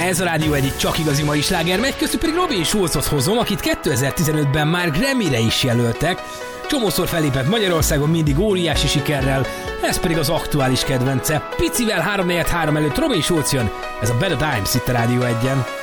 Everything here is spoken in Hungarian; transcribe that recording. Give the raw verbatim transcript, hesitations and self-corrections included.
Ez a Rádió egy csak igazi mai sláger megy, köztük pedig Robin Schulzot hozom, akit kétezer-tizenötben már Grammy-re is jelöltek. Csomószor fellépett Magyarországon, mindig óriási sikerrel, ez pedig az aktuális kedvence. Picivel három negyven három előtt Robin Schulz jön, ez a Bad Times itt a Rádió egyen.